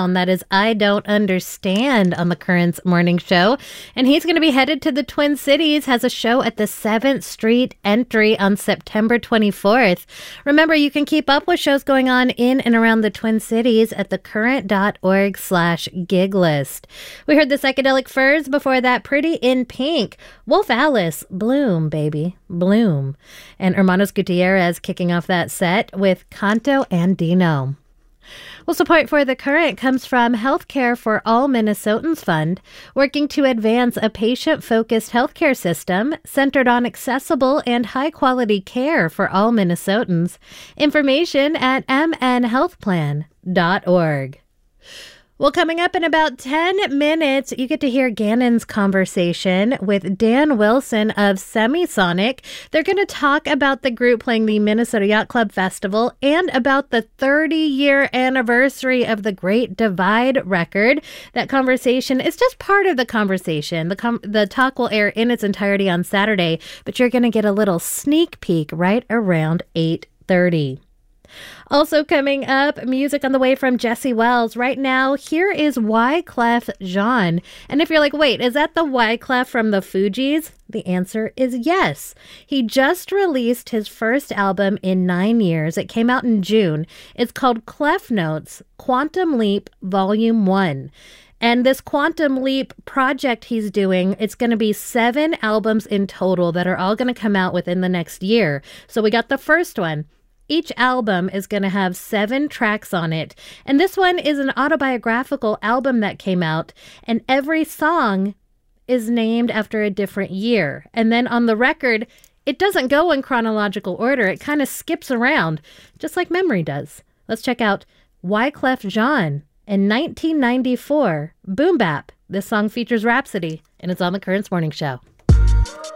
Brown. That is I Don't Understand on the Currents Morning Show. And he's going to be headed to the Twin Cities, has a show at the 7th Street Entry on September 24th. Remember, you can keep up with shows going on in and around the Twin Cities at thecurrent.org/gig list. We heard the Psychedelic Furs, before that Pretty in Pink, Wolf Alice, Bloom, baby, Bloom. And Hermanos Gutierrez kicking off that set with Canto Andino. Well, support for The Current comes from Healthcare for All Minnesotans Fund, working to advance a patient-focused healthcare system centered on accessible and high-quality care for all Minnesotans. Information at mnhealthplan.org. Well, coming up in about 10 minutes, you get to hear Gannon's conversation with Dan Wilson of Semisonic. They're going to talk about the group playing the Minnesota Yacht Club Festival and about the 30-year anniversary of the Great Divide record. That conversation is just part of the conversation. The talk will air in its entirety on Saturday, but you're going to get a little sneak peek right around 8:30. Also coming up, music on the way from Jesse Wells. Right now, here is Wyclef Jean. And if you're like, wait, is that the Wyclef from the Fugees? The answer is yes. He just released his first album in 9 years. It came out in June. It's called Clef Notes, Quantum Leap, Volume 1. And this Quantum Leap project he's doing, it's going to be 7 albums in total that are all going to come out within the next year. So we got the first one. Each album is going to have 7 tracks on it. And this one is an autobiographical album that came out. And every song is named after a different year. And then on the record, it doesn't go in chronological order. It kind of skips around, just like memory does. Let's check out Wyclef Jean in 1994, Boom Bap. This song features Rhapsody, and it's on the Currents Morning Show.